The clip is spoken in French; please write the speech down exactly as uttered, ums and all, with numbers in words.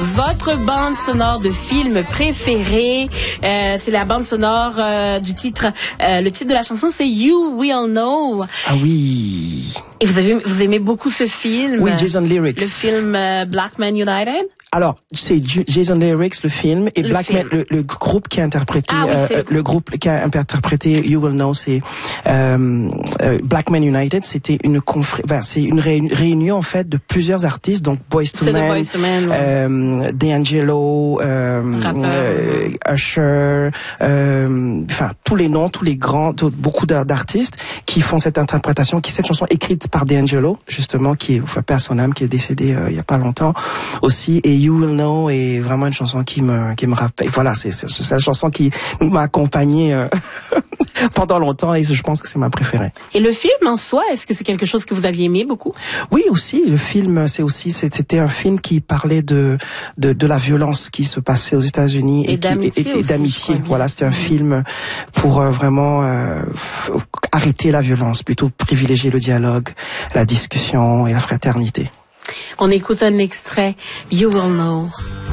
votre bande sonore de film préférée. Euh, c'est la bande sonore euh, du titre. Euh, le titre de la chanson, c'est You Will Know. Ah oui. Et vous avez, vous aimez beaucoup ce film? Oui, Jason Lyrics. Le film euh, Black Man United? Alors, c'est Jason Lyrics, le film, et le Black film. Man, le, le groupe qui a interprété, ah, oui, euh, le... le groupe qui a interprété You Will Know, c'est euh, euh, Black Man United. C'était une confr... enfin, c'est une réunion en fait de plusieurs artistes, donc Boyz two Men, ouais. euh, D'Angelo, euh, euh, Usher, euh, enfin tous les noms, tous les grands, tout, beaucoup d'artistes qui font cette interprétation, qui cette chanson écrite par D'Angelo justement, qui est, enfin, paix à son âme, qui est décédé euh, il y a pas longtemps aussi, et You Will Know est vraiment une chanson qui me qui me rappelle. Voilà, c'est c'est, c'est la chanson qui m'a accompagné euh, pendant longtemps et je pense que c'est ma préférée. Et le film en soi, est-ce que c'est quelque chose que vous aviez aimé beaucoup? Oui, aussi le film, c'est aussi c'était un film qui parlait de de de la violence qui se passait aux États-Unis et, et d'amitié qui, et, et d'amitié. Voilà, c'était un mmh. film pour euh, vraiment euh, arrêter la violence, plutôt privilégier le dialogue, la discussion et la fraternité. On écoute un extrait, You Will Know.